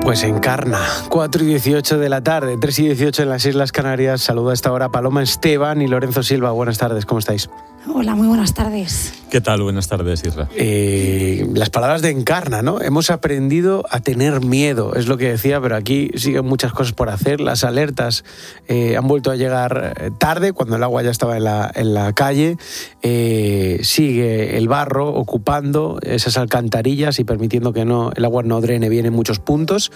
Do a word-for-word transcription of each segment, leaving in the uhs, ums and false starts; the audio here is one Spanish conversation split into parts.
Pues Encarna, cuatro y dieciocho de la tarde, tres y dieciocho en las Islas Canarias. Saluda a esta hora Paloma Esteban y Lorenzo Silva. Buenas tardes, ¿cómo estáis? Hola, muy buenas tardes. ¿Qué tal? Buenas tardes, Isra. Eh, las palabras de Encarna, ¿no? Hemos aprendido a tener miedo, es lo que decía, pero aquí siguen muchas cosas por hacer. Las alertas eh, han vuelto a llegar tarde, cuando el agua ya estaba en la, en la calle. Eh, sigue el barro ocupando esas alcantarillas y permitiendo que no, el agua no drene bien en muchos puntos.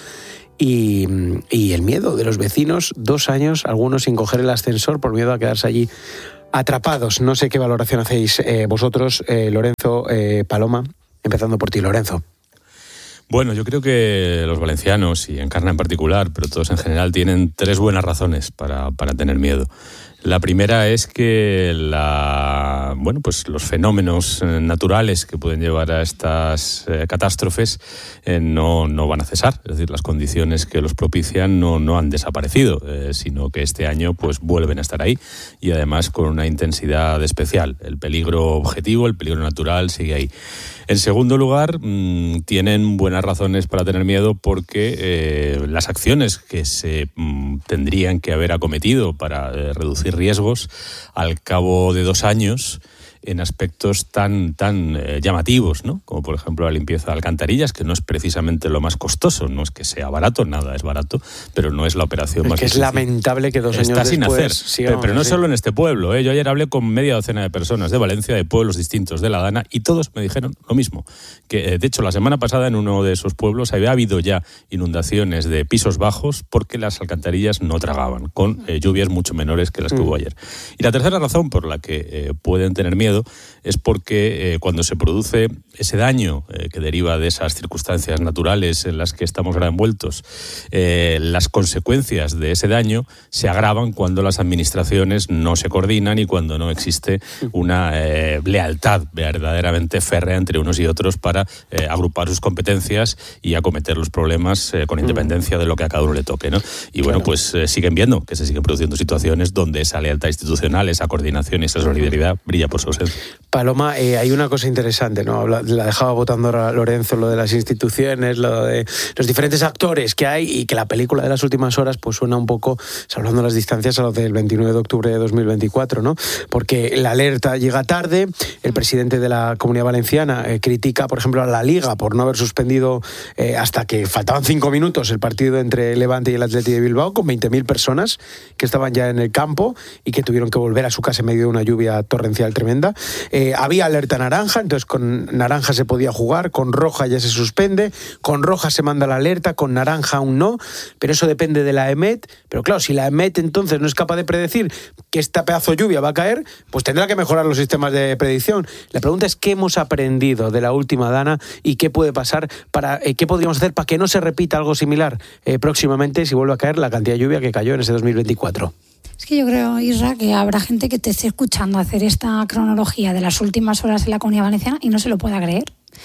Y, y el miedo de los vecinos, dos años, algunos sin coger el ascensor por miedo a quedarse allí atrapados. No sé qué valoración hacéis eh, vosotros, eh, Lorenzo, eh, Paloma, empezando por ti, Lorenzo. Bueno, yo creo que los valencianos, y Encarna en particular, pero todos en general, tienen tres buenas razones para, para tener miedo. La primera es que la, bueno, pues los fenómenos naturales que pueden llevar a estas eh, catástrofes eh, no, no van a cesar. Es decir, las condiciones que los propician no, no han desaparecido, eh, sino que este año pues vuelven a estar ahí y además con una intensidad especial. El peligro objetivo, el peligro natural sigue ahí. En segundo lugar, mmm, tienen buenas razones para tener miedo porque eh, las acciones que se mmm, tendrían que haber acometido para eh, reducir riesgos al cabo de dos años en aspectos tan, tan eh, llamativos, ¿no? Como por ejemplo la limpieza de alcantarillas, que no es precisamente lo más costoso, no es que sea barato, nada es barato, pero no es la operación es más que es lamentable que dos años está sin después hacer, pero, pero no solo en este pueblo, ¿eh? Yo ayer hablé con media docena de personas de Valencia, de pueblos distintos de la Dana, y todos me dijeron lo mismo, que de hecho la semana pasada en uno de esos pueblos había habido ya inundaciones de pisos bajos porque las alcantarillas no tragaban, con eh, lluvias mucho menores que las que hubo ayer. Y la tercera razón por la que eh, pueden tener miedo es porque eh, cuando se produce ese daño eh, que deriva de esas circunstancias naturales en las que estamos ahora envueltos, eh, las consecuencias de ese daño se agravan cuando las administraciones no se coordinan y cuando no existe una eh, lealtad verdaderamente férrea entre unos y otros para eh, agrupar sus competencias y acometer los problemas eh, con independencia de lo que a cada uno le toque, ¿no? Y bueno, pues eh, siguen viendo que se siguen produciendo situaciones donde esa lealtad institucional, esa coordinación y esa solidaridad brilla por su ausencia. Paloma, eh, hay una cosa interesante, ¿no? La, la dejaba votando ahora Lorenzo, lo de las instituciones, lo de los diferentes actores que hay y que la película de las últimas horas pues suena un poco, salvando las distancias, a lo del veintinueve de octubre de dos mil veinticuatro, ¿no? Porque la alerta llega tarde, el presidente de la Comunidad Valenciana eh, critica, por ejemplo, a la Liga por no haber suspendido eh, hasta que faltaban cinco minutos el partido entre Levante y el Athletic de Bilbao, con veinte mil personas que estaban ya en el campo y que tuvieron que volver a su casa en medio de una lluvia torrencial tremenda. Eh, había alerta naranja, entonces con naranja se podía jugar, con roja ya se suspende, con roja se manda la alerta, con naranja aún no, pero eso depende de la EMET. Pero claro, si la EMET entonces no es capaz de predecir que esta pedazo de lluvia va a caer, pues tendrá que mejorar los sistemas de predicción. La pregunta es qué hemos aprendido de la última Dana y qué puede pasar, para eh, qué podríamos hacer para que no se repita algo similar eh, próximamente si vuelve a caer la cantidad de lluvia que cayó en ese dos mil veinticuatro. Es que yo creo, Isra, que habrá gente que te esté escuchando hacer esta cronología de las últimas horas en la Comunidad Valenciana y no se lo pueda creer.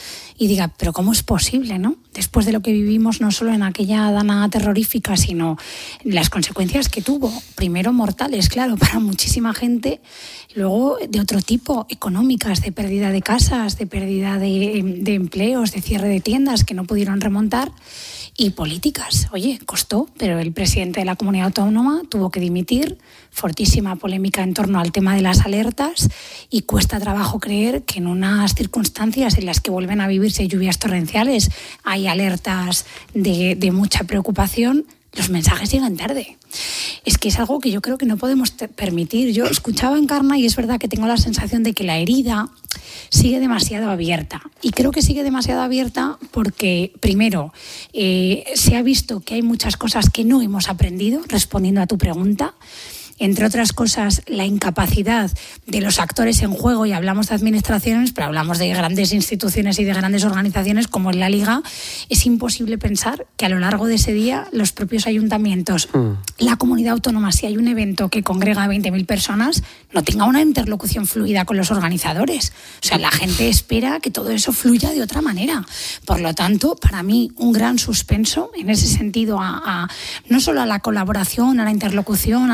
Y diga, pero ¿cómo es posible, no? Después de lo que vivimos no solo en aquella Dana terrorífica, sino las consecuencias que tuvo. Primero mortales, claro, para muchísima gente. Luego de otro tipo, económicas, de pérdida de casas, de pérdida de, de empleos, de cierre de tiendas que no pudieron remontar. Y políticas. Oye, costó, pero el presidente de la comunidad autónoma tuvo que dimitir. Fortísima polémica en torno al tema de las alertas y cuesta trabajo creer que en unas circunstancias en las que vuelven a vivirse lluvias torrenciales hay alertas de, de mucha preocupación, los mensajes llegan tarde. Es que es algo que yo creo que no podemos permitir. Yo escuchaba Encarna y es verdad que tengo la sensación de que la herida sigue demasiado abierta. Y creo que sigue demasiado abierta porque, primero, eh, se ha visto que hay muchas cosas que no hemos aprendido, respondiendo a tu pregunta. Entre otras cosas, la incapacidad de los actores en juego, y hablamos de administraciones, pero hablamos de grandes instituciones y de grandes organizaciones como es la Liga. Es imposible pensar que a lo largo de ese día los propios ayuntamientos, mm. la comunidad autónoma, si hay un evento que congrega a veinte mil personas, no tenga una interlocución fluida con los organizadores. O sea, la gente espera que todo eso fluya de otra manera. Por lo tanto, para mí, un gran suspenso en ese sentido, a, a no solo a la colaboración, a la interlocución, a la prevención,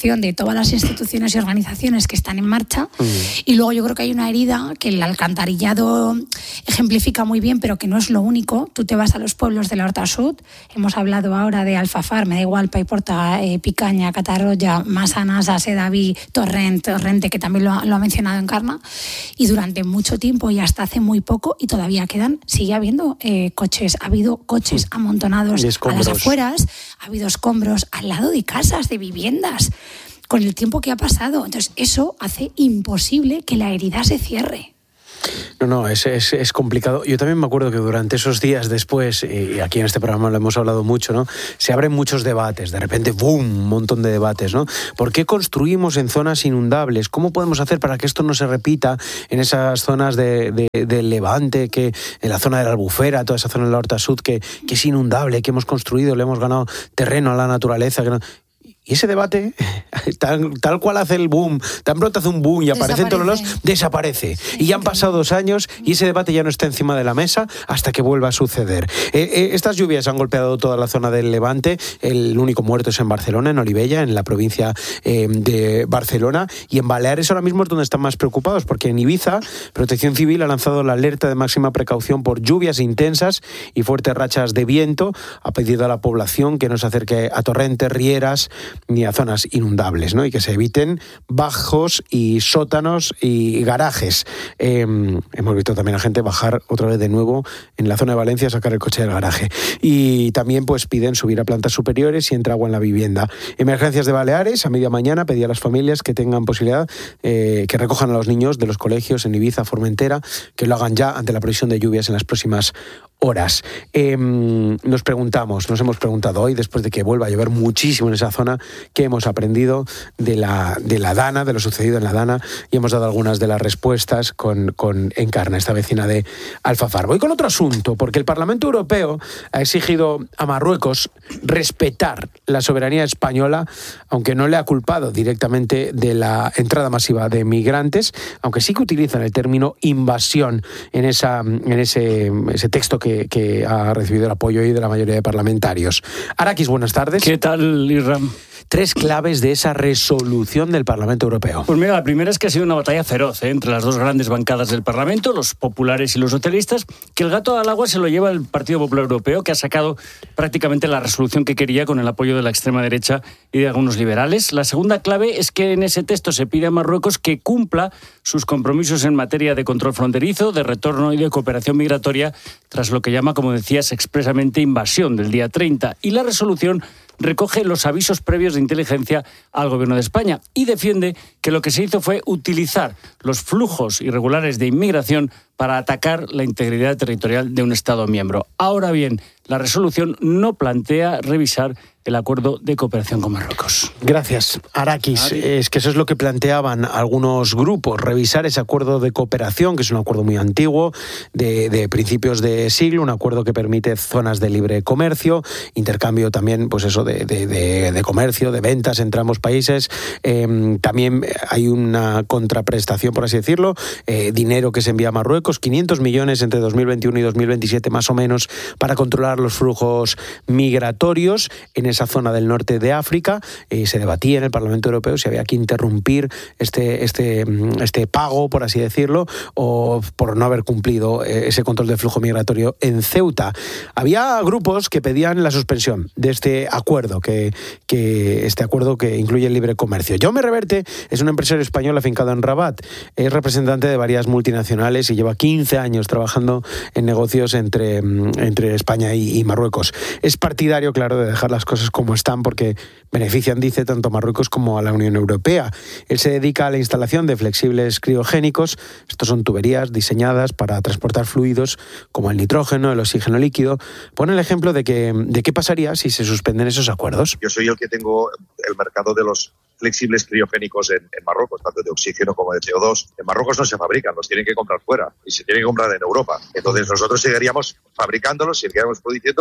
coordinación de todas las instituciones y organizaciones que están en marcha. Mm. Y luego yo creo que hay una herida que el alcantarillado ejemplifica muy bien, pero que no es lo único. Tú te vas a los pueblos de la Horta Sud, hemos hablado ahora de Alfafar, me da igual, Paiporta, eh, Picaña, Catarroya, Massanassa, Sedaví, Torrent, Torrente, que también lo ha, lo ha mencionado Encarna, y durante mucho tiempo y hasta hace muy poco, y todavía quedan, sigue habiendo eh, coches, ha habido coches amontonados a las afueras, ha habido escombros al lado de casas, de viviendas, con el tiempo que ha pasado. Entonces eso hace imposible que la herida se cierre. No, no, es, es, es complicado. Yo también me acuerdo que durante esos días después, y aquí en este programa lo hemos hablado mucho, ¿no? Se abren muchos debates, de repente, ¡boom!, un montón de debates, ¿no? ¿Por qué construimos en zonas inundables? ¿Cómo podemos hacer para que esto no se repita en esas zonas de, de, del Levante, que en la zona de la Albufera, toda esa zona de la Horta Sud, que, que es inundable, que hemos construido, le hemos ganado terreno a la naturaleza, que no... Y ese debate, tal, tal cual hace el boom, tan pronto hace un boom y aparecen todos los lados, desaparece. Sí, y ya han pasado dos años y ese debate ya no está encima de la mesa hasta que vuelva a suceder. Eh, eh, estas lluvias han golpeado toda la zona del Levante. El único muerto es en Barcelona, en Olivella, en la provincia eh, de Barcelona. Y en Baleares ahora mismo es donde están más preocupados, porque en Ibiza, Protección Civil ha lanzado la alerta de máxima precaución por lluvias intensas y fuertes rachas de viento. Ha pedido a la población que no se acerque a torrentes, rieras, ni a zonas inundables, ¿no? Y que se eviten bajos y sótanos y garajes. Eh, hemos visto también a gente bajar otra vez de nuevo en la zona de Valencia a sacar el coche del garaje. Y también pues piden subir a plantas superiores si entra agua en la vivienda. Emergencias de Baleares, a media mañana pedía a las familias que tengan posibilidad eh, que recojan a los niños de los colegios en Ibiza, Formentera, que lo hagan ya ante la previsión de lluvias en las próximas horas. Eh, nos preguntamos, nos hemos preguntado hoy, después de que vuelva a llover muchísimo en esa zona, qué hemos aprendido de la, de la Dana, de lo sucedido en la Dana, y hemos dado algunas de las respuestas con, con Encarna, esta vecina de Alfafar. Voy con otro asunto, porque el Parlamento Europeo ha exigido a Marruecos respetar la soberanía española, aunque no le ha culpado directamente de la entrada masiva de migrantes, aunque sí que utilizan el término invasión en, esa, en ese, ese texto que Que, que ha recibido el apoyo hoy de la mayoría de parlamentarios. Arakis, buenas tardes. ¿Qué tal, Isram? Tres claves de esa resolución del Parlamento Europeo. Pues mira, la primera es que ha sido una batalla feroz ¿eh? entre las dos grandes bancadas del Parlamento, los populares y los socialistas, que el gato al agua se lo lleva el Partido Popular Europeo, que ha sacado prácticamente la resolución que quería con el apoyo de la extrema derecha y de algunos liberales. La segunda clave es que en ese texto se pide a Marruecos que cumpla sus compromisos en materia de control fronterizo, de retorno y de cooperación migratoria, tras lo que llama, como decías, expresamente invasión del día treinta. Y la resolución recoge los avisos previos de inteligencia al Gobierno de España y defiende que lo que se hizo fue utilizar los flujos irregulares de inmigración para atacar la integridad territorial de un Estado miembro. Ahora bien, la resolución no plantea revisar el acuerdo de cooperación con Marruecos. Gracias, Arakis. Es que eso es lo que planteaban algunos grupos, revisar ese acuerdo de cooperación, que es un acuerdo muy antiguo, de, de principios de siglo, un acuerdo que permite zonas de libre comercio, intercambio también, pues eso, de, de, de, de comercio, de ventas entre ambos países. Eh, también hay una contraprestación, por así decirlo, eh, dinero que se envía a Marruecos, quinientos millones entre dos mil veintiuno y dos mil veintisiete más o menos, para controlar los flujos migratorios en esa zona del norte de África. Eh, se debatía en el Parlamento Europeo si había que interrumpir este, este, este pago, por así decirlo, o por no haber cumplido ese control de flujo migratorio en Ceuta. Había grupos que pedían la suspensión de este acuerdo, que, que este acuerdo que incluye el libre comercio. Jaume Reverte es un empresario español afincado en Rabat, es representante de varias multinacionales y lleva quince años trabajando en negocios entre, entre España y, y Marruecos. Es partidario, claro, de dejar las cosas como están porque benefician, dice, tanto a Marruecos como a la Unión Europea. Él se dedica a la instalación de flexibles criogénicos. Estos son tuberías diseñadas para transportar fluidos como el nitrógeno, el oxígeno líquido. Pone el ejemplo de, que, de qué pasaría si se suspenden esos acuerdos. Yo soy el que tengo el mercado de los flexibles criogénicos en, en Marruecos, tanto de oxígeno como de C O dos. En Marruecos no se fabrican, los tienen que comprar fuera y se tienen que comprar en Europa. Entonces nosotros seguiríamos fabricándolos, seguiríamos produciéndolos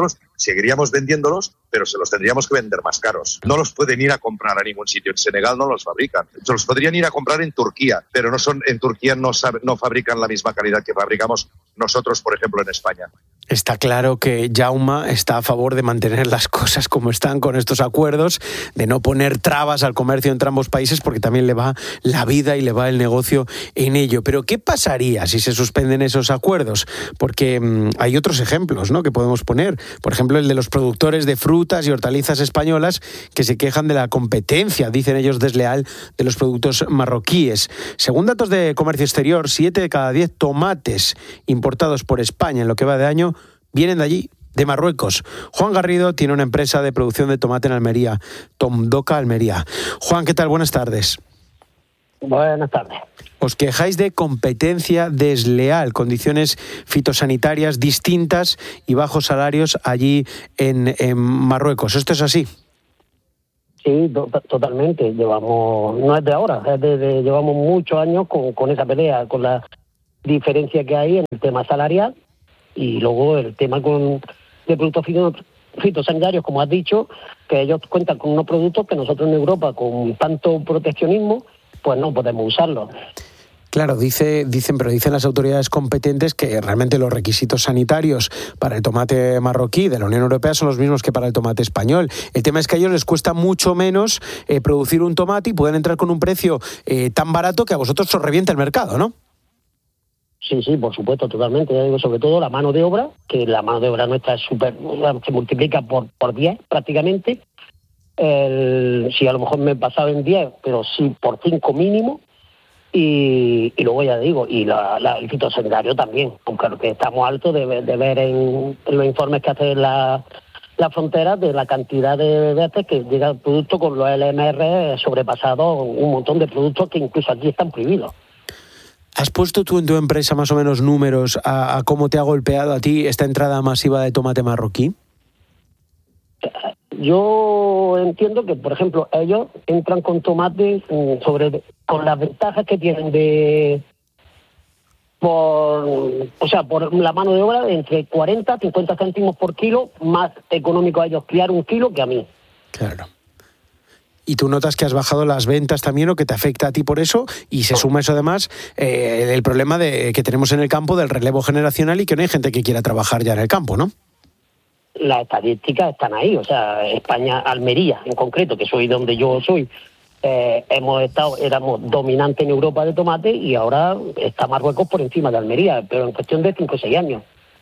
seguiríamos vendiéndolos, pero se los tendríamos que vender más caros. No los pueden ir a comprar a ningún sitio. En Senegal no los fabrican. Se los podrían ir a comprar en Turquía, pero no son en Turquía no, sabe, no fabrican la misma calidad que fabricamos nosotros, por ejemplo, en España. Está claro que Jaume está a favor de mantener las cosas como están con estos acuerdos, de no poner trabas al comercio entre ambos países, porque también le va la vida y le va el negocio en ello. Pero ¿qué pasaría si se suspenden esos acuerdos? Porque mmm, hay otros ejemplos, ¿no?, que podemos poner. Por ejemplo, el de los productores de frutas y hortalizas españolas que se quejan de la competencia, dicen ellos, desleal de los productos marroquíes. Según datos de Comercio Exterior, siete de cada diez tomates importados por España en lo que va de año vienen de allí, de Marruecos. Juan Garrido tiene una empresa de producción de tomate en Almería, Tomdoca Almería. Juan, ¿qué tal? Buenas tardes. Buenas tardes. Os quejáis de competencia desleal, condiciones fitosanitarias distintas y bajos salarios allí en, en Marruecos. ¿Esto es así? Sí, to- totalmente. Llevamos, no es de ahora, es de, de, llevamos muchos años con, con esa pelea, con la diferencia que hay en el tema salarial y luego el tema con de productos fitosanitarios, como has dicho, que ellos cuentan con unos productos que nosotros en Europa, con tanto proteccionismo, pues no podemos usarlos. Claro, dice, dicen, pero dicen las autoridades competentes que realmente los requisitos sanitarios para el tomate marroquí de la Unión Europea son los mismos que para el tomate español. El tema es que a ellos les cuesta mucho menos eh, producir un tomate y pueden entrar con un precio eh, tan barato que a vosotros os revienta el mercado, ¿no? Sí, sí, por supuesto, totalmente. Ya digo, sobre todo la mano de obra, que la mano de obra nuestra es super, se multiplica por, por diez prácticamente. El, si a lo mejor me he pasado en diez, pero sí por cinco mínimo. Y, y luego ya digo, y la, la, el fitosanitario también, aunque lo que estamos altos de, de ver en, en los informes que hace la, la frontera de la cantidad de veces que llega el producto con los L M R sobrepasado un montón de productos que incluso aquí están prohibidos. ¿Has puesto tú en tu empresa más o menos números a, a cómo te ha golpeado a ti esta entrada masiva de tomate marroquí? Yo entiendo que, por ejemplo, ellos entran con tomates sobre con las ventajas que tienen de por o sea por la mano de obra de entre cuarenta a cincuenta céntimos por kilo, más económico a ellos criar un kilo que a mí. Claro. ¿Y tú notas que has bajado las ventas también o que te afecta a ti por eso? Y se suma eso además eh, el problema de que tenemos en el campo del relevo generacional y que no hay gente que quiera trabajar ya en el campo, ¿no? Las estadísticas están ahí, o sea, España, Almería en concreto, que soy donde yo soy, eh, hemos estado, éramos dominantes en Europa de tomate y ahora está Marruecos por encima de Almería, pero en cuestión de cinco o seis años.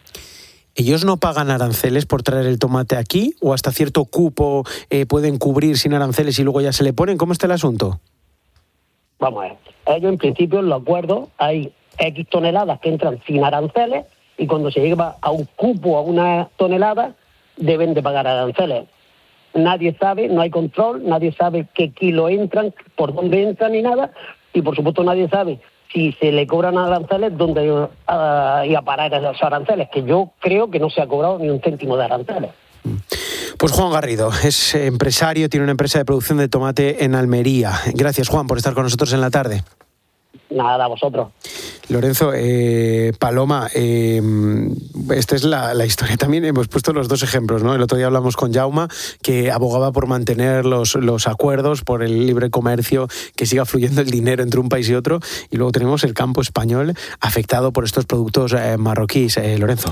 ¿Ellos no pagan aranceles por traer el tomate aquí? ¿O hasta cierto cupo eh, pueden cubrir sin aranceles y luego ya se le ponen? ¿Cómo está el asunto? Vamos a ver, ellos en principio en los acuerdos hay X toneladas que entran sin aranceles y cuando se llega a un cupo, a una tonelada, deben de pagar aranceles. Nadie sabe, no hay control, nadie sabe qué kilo entran, por dónde entran ni nada, y por supuesto nadie sabe si se le cobran aranceles, dónde uh, iba a parar esos aranceles, que yo creo que no se ha cobrado ni un céntimo de aranceles. Pues Juan Garrido es empresario, tiene una empresa de producción de tomate en Almería. Gracias, Juan, por estar con nosotros en la tarde. Nada, a vosotros. Lorenzo, eh, Paloma, eh, esta es la, la historia. También hemos puesto los dos ejemplos, ¿no? El otro día hablamos con Jaume, que abogaba por mantener los, los acuerdos, por el libre comercio, que siga fluyendo el dinero entre un país y otro. Y luego tenemos el campo español afectado por estos productos eh, marroquíes. Eh, Lorenzo.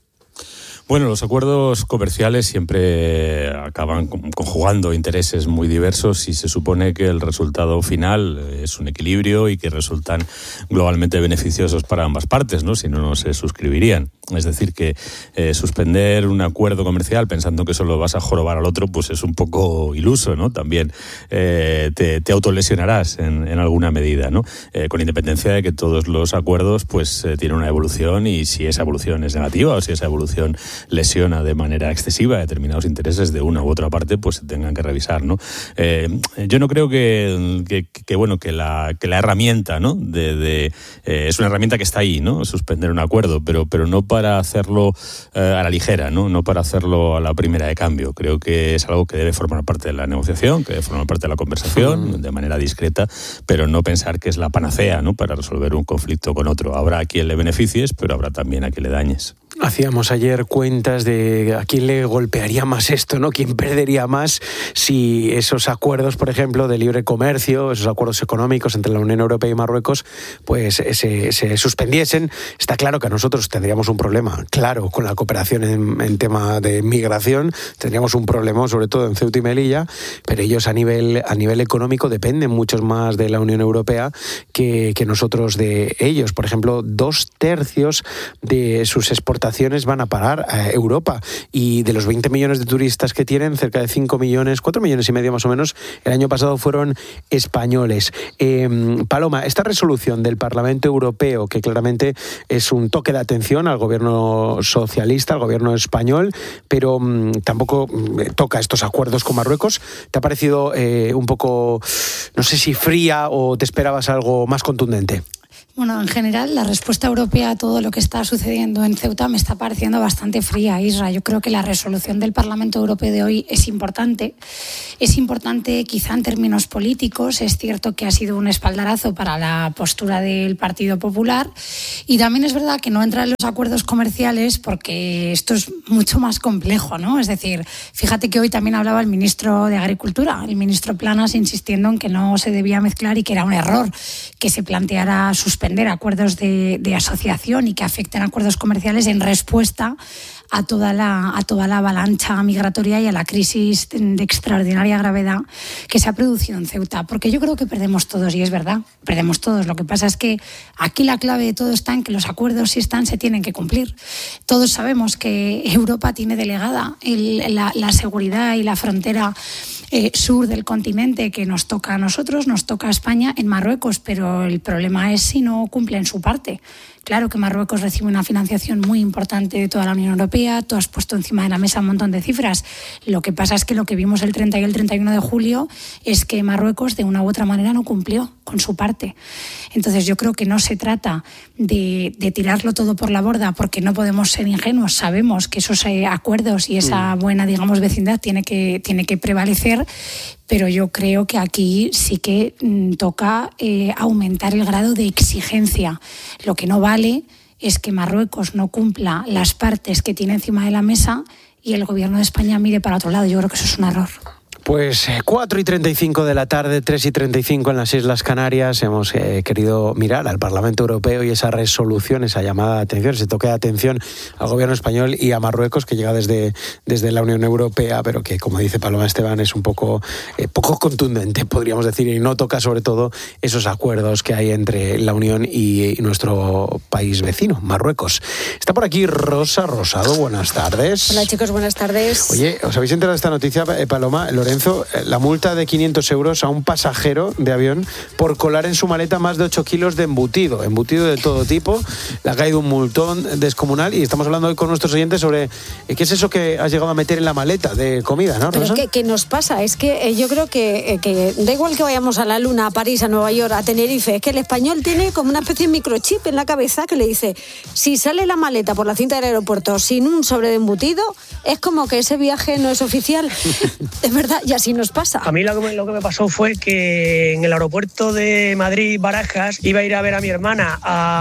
Bueno, los acuerdos comerciales siempre acaban conjugando intereses muy diversos y se supone que el resultado final es un equilibrio y que resultan globalmente beneficiosos para ambas partes, ¿no? Si no, no se suscribirían. Es decir, que eh, suspender un acuerdo comercial pensando que solo vas a jorobar al otro, pues es un poco iluso, ¿no? También eh, te, te autolesionarás en, en alguna medida, ¿no? Eh, con independencia de que todos los acuerdos pues eh, tienen una evolución y si esa evolución es negativa o si esa evolución lesiona de manera excesiva determinados intereses de una u otra parte, pues se tengan que revisar, ¿no? Eh, yo no creo que, que, que bueno que la que la herramienta, ¿no? De, de eh, es una herramienta que está ahí, ¿no? Suspender un acuerdo, pero pero no para hacerlo eh, a la ligera, ¿no? No para hacerlo a la primera de cambio. Creo que es algo que debe formar parte de la negociación, que debe formar parte de la conversación, de manera discreta, pero no pensar que es la panacea, ¿no? Para resolver un conflicto con otro. Habrá a quien le beneficies, pero habrá también a quien le dañes. Hacíamos ayer cuentas de a quién le golpearía más esto, ¿no? ¿Quién perdería más si esos acuerdos, por ejemplo, de libre comercio, esos acuerdos económicos entre la Unión Europea y Marruecos, pues se, se suspendiesen? Está claro que nosotros tendríamos un problema, claro, con la cooperación en, en tema de migración, tendríamos un problema, sobre todo en Ceuta y Melilla, pero ellos a nivel, a nivel económico dependen mucho más de la Unión Europea que, que nosotros de ellos. Por ejemplo, dos tercios de sus exportaciones van a parar a Europa, y de los veinte millones de turistas que tienen, cerca de cinco millones, cuatro millones y medio más o menos, el año pasado fueron españoles. Eh, Paloma, esta resolución del Parlamento Europeo, que claramente es un toque de atención al gobierno socialista, al gobierno español, pero mmm, tampoco mmm, toca estos acuerdos con Marruecos, ¿te ha parecido eh, un poco, no sé si fría, o te esperabas algo más contundente? Bueno, en general, la respuesta europea a todo lo que está sucediendo en Ceuta me está pareciendo bastante fría, Isra. Yo creo que la resolución del Parlamento Europeo de hoy es importante. Es importante quizá en términos políticos. Es cierto que ha sido un espaldarazo para la postura del Partido Popular. Y también es verdad que no entra en los acuerdos comerciales porque esto es mucho más complejo, ¿no? Es decir, fíjate que hoy también hablaba el ministro de Agricultura, el ministro Planas, insistiendo en que no se debía mezclar y que era un error que se planteara suspender acuerdos de, de asociación y que afecten acuerdos comerciales en respuesta a toda la a toda la avalancha migratoria y a la crisis de extraordinaria gravedad que se ha producido en Ceuta. Porque yo creo que perdemos todos, y es verdad, perdemos todos. Lo que pasa es que aquí la clave de todo está en que los acuerdos, si están, se tienen que cumplir. Todos sabemos que Europa tiene delegada el, la, la seguridad y la frontera eh, sur del continente, que nos toca a nosotros, nos toca a España, en Marruecos, pero el problema es si no cumplen su parte. Claro que Marruecos recibe una financiación muy importante de toda la Unión Europea. Tú has puesto encima de la mesa un montón de cifras. Lo que pasa es que lo que vimos el treinta y el treinta y uno de julio es que Marruecos de una u otra manera no cumplió con su parte. Entonces yo creo que no se trata de, de tirarlo todo por la borda, porque no podemos ser ingenuos. Sabemos que esos eh, acuerdos y esa buena, digamos, vecindad tiene que, tiene que prevalecer, pero yo creo que aquí sí que mm, toca eh, aumentar el grado de exigencia. Lo que no vale es que Marruecos no cumpla las partes que tiene encima de la mesa y el gobierno de España mire para otro lado. Yo creo que eso es un error. Pues cuatro y treinta y cinco de la tarde, tres y treinta y cinco en las Islas Canarias. Hemos eh, querido mirar al Parlamento Europeo y esa resolución, esa llamada de atención, ese toque de atención al gobierno español y a Marruecos, que llega desde, desde la Unión Europea, pero que, como dice Paloma Esteban, es un poco, eh, poco contundente, podríamos decir, y no toca sobre todo esos acuerdos que hay entre la Unión y, y nuestro país vecino, Marruecos. Está por aquí Rosa Rosado, buenas tardes. Hola chicos, buenas tardes. Oye, ¿os habéis enterado de esta noticia, eh, Paloma? Lorenzo, la multa de quinientos euros a un pasajero de avión por colar en su maleta más de ocho kilos de embutido, embutido de todo tipo. Le ha caído un multón descomunal, y estamos hablando hoy con nuestros oyentes sobre eh, qué es eso que has llegado a meter en la maleta de comida, ¿no, Rosa? Pero ¿qué, qué nos pasa? Es que eh, yo creo que, eh, que da igual que vayamos a la Luna, a París, a Nueva York, a Tenerife, es que el español tiene como una especie de microchip en la cabeza que le dice, si sale la maleta por la cinta del aeropuerto sin un sobre de embutido, es como que ese viaje no es oficial. Es verdad, y así nos pasa. A mí lo que, me, lo que me pasó fue que en el aeropuerto de Madrid-Barajas iba a ir a ver a mi hermana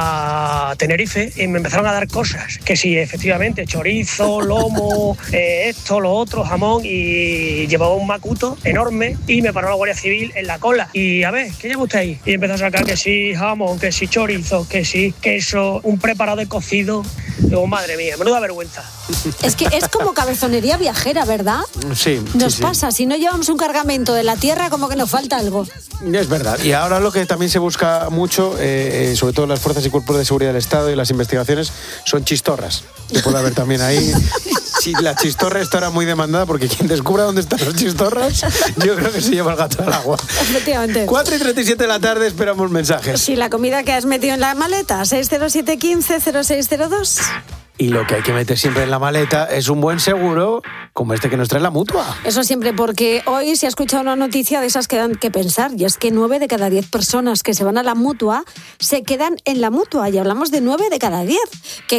a Tenerife y me empezaron a dar cosas, que sí, efectivamente, chorizo, lomo, eh, esto, lo otro, jamón, y llevaba un macuto enorme y me paró la Guardia Civil en la cola. Y a ver, ¿qué lleva usted ahí? Y empezó a sacar que sí jamón, que sí chorizo, que sí queso, un preparado de cocido. Digo, madre mía, menuda vergüenza. Es que es como cabezonería viajera, ¿verdad? Sí. Nos sí, pasa, sí. Si no llevamos un cargamento de la tierra, como que nos falta algo. Es verdad. Y ahora lo que también se busca mucho, eh, sobre todo las fuerzas y cuerpos de seguridad del Estado y las investigaciones, son chistorras. Que puede haber también ahí. Si la chistorra estará muy demandada, porque quien descubra dónde están las chistorras, yo creo que se lleva el gato al agua. Efectivamente. cuatro y treinta y siete de la tarde, esperamos mensajes. Si la comida que has metido en la maleta, seis cero siete uno cinco cero seis cero dos. Y lo que hay que meter siempre en la maleta es un buen seguro, como este que nos trae la Mutua. Eso siempre, porque hoy se ha escuchado una noticia de esas que dan que pensar, y es que nueve de cada diez personas que se van a la Mutua se quedan en la Mutua, y hablamos de nueve de cada diez. ¿Qué qué?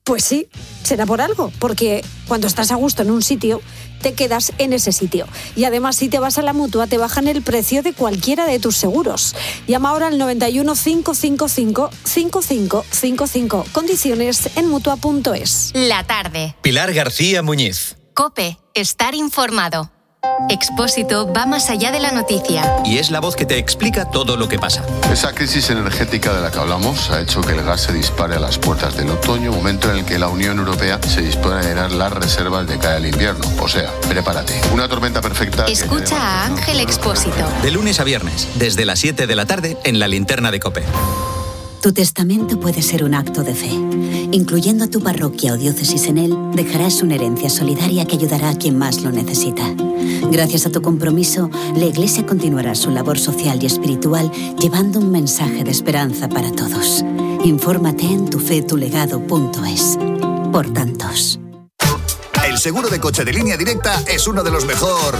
Pues sí, será por algo, porque cuando estás a gusto en un sitio, te quedas en ese sitio. Y además, si te vas a la Mutua, te bajan el precio de cualquiera de tus seguros. Llama ahora al noventa y uno, cinco cinco cinco, cinco cinco cinco cinco. Condiciones en Mutua punto es. La tarde. Pilar García Muñiz. COPE. Estar informado. Expósito va más allá de la noticia. Y es la voz que te explica todo lo que pasa. Esa crisis energética de la que hablamos ha hecho que el gas se dispare a las puertas del otoño, momento en el que la Unión Europea se dispone a llenar las reservas de cara al invierno. O sea, prepárate. Una tormenta perfecta. Escucha a Ángel Expósito. De lunes a viernes, desde las siete de la tarde, en la linterna de COPE. Tu testamento puede ser un acto de fe. Incluyendo a tu parroquia o diócesis en él, dejarás una herencia solidaria que ayudará a quien más lo necesita. Gracias a tu compromiso, la Iglesia continuará su labor social y espiritual llevando un mensaje de esperanza para todos. Infórmate en tufetulegado punto es. Por tantos. El seguro de coche de Línea Directa es uno de los mejor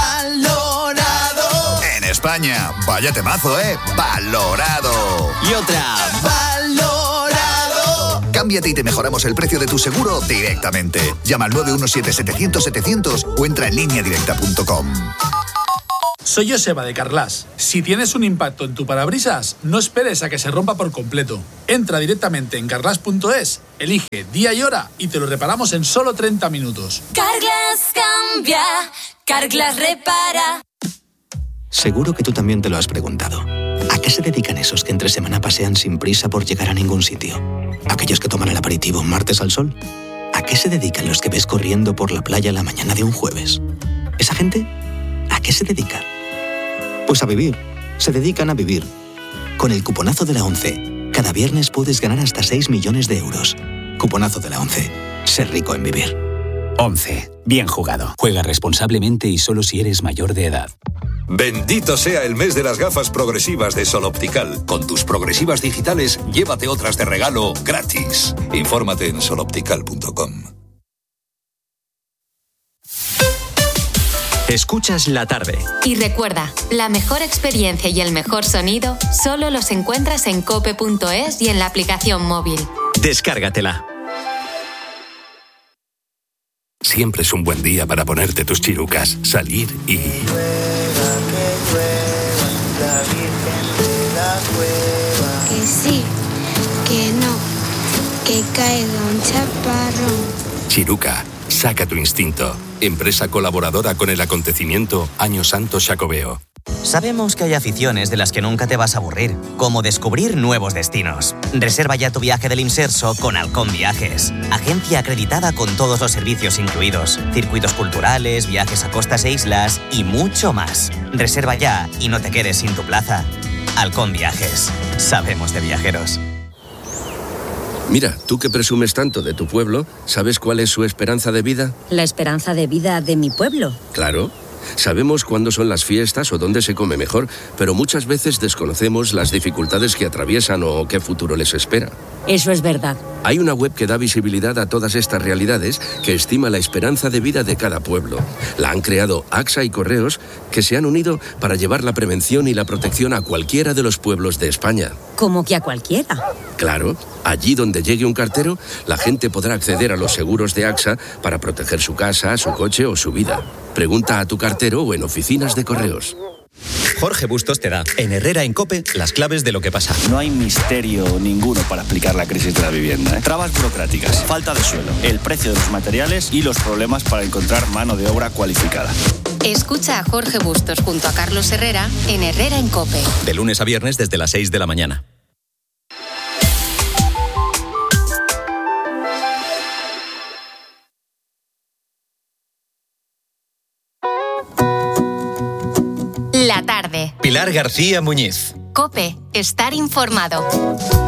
valorado en España. Vaya temazo, ¿eh? Valorado. Y otra. Valorado. Cámbiate y te mejoramos el precio de tu seguro directamente. Llama al nueve uno siete, setecientos, setecientos o entra en línea directa punto com. Soy Joseba de Carglass. Si tienes un impacto en tu parabrisas, no esperes a que se rompa por completo. Entra directamente en carglass punto es, elige día y hora y te lo reparamos en solo treinta minutos. Carglass cambia, Carglass repara. Seguro que tú también te lo has preguntado. ¿A qué se dedican esos que entre semana pasean sin prisa por llegar a ningún sitio? ¿Aquellos que toman el aperitivo martes al sol? ¿A qué se dedican los que ves corriendo por la playa la mañana de un jueves? ¿Esa gente? ¿A qué se dedica? Pues a vivir. Se dedican a vivir. Con el cuponazo de la ONCE, cada viernes puedes ganar hasta seis millones de euros. Cuponazo de la ONCE. Ser rico en vivir. ONCE. Bien jugado. Juega responsablemente y solo si eres mayor de edad. Bendito sea el mes de las gafas progresivas de Sol Optical. Con tus progresivas digitales, llévate otras de regalo gratis. Infórmate en sol optical punto com. Escuchas La Tarde. Y recuerda, la mejor experiencia y el mejor sonido solo los encuentras en cope punto es y en la aplicación móvil. Descárgatela. Siempre es un buen día para ponerte tus chirucas, salir y... Que sí, que no, que caiga un chaparrón. Chiruca, saca tu instinto. Empresa colaboradora con el acontecimiento Año Santo Xacobeo. Sabemos que hay aficiones de las que nunca te vas a aburrir, como descubrir nuevos destinos. Reserva ya tu viaje del Imserso con Halcón Viajes, agencia acreditada con todos los servicios incluidos, circuitos culturales, viajes a costas e islas y mucho más. Reserva ya y no te quedes sin tu plaza. Halcón Viajes, sabemos de viajeros. Mira, tú que presumes tanto de tu pueblo, ¿sabes cuál es su esperanza de vida? ¿La esperanza de vida de mi pueblo? Claro. Sabemos cuándo son las fiestas o dónde se come mejor, pero muchas veces desconocemos las dificultades que atraviesan o qué futuro les espera. Eso es verdad. Hay una web que da visibilidad a todas estas realidades que estima la esperanza de vida de cada pueblo. La han creado AXA y Correos, que se han unido para llevar la prevención y la protección a cualquiera de los pueblos de España. ¿Cómo que a cualquiera? Claro, allí donde llegue un cartero, la gente podrá acceder a los seguros de AXA para proteger su casa, su coche o su vida. Pregunta a tu cartero o en oficinas de Correos. Jorge Bustos te da, en Herrera en COPE, las claves de lo que pasa. No hay misterio ninguno para explicar la crisis de la vivienda, ¿eh? Trabas burocráticas, falta de suelo, el precio de los materiales y los problemas para encontrar mano de obra cualificada. Escucha a Jorge Bustos junto a Carlos Herrera en Herrera en COPE. De lunes a viernes desde las seis de la mañana. La tarde. Pilar García Muñiz. COPE. Estar informado.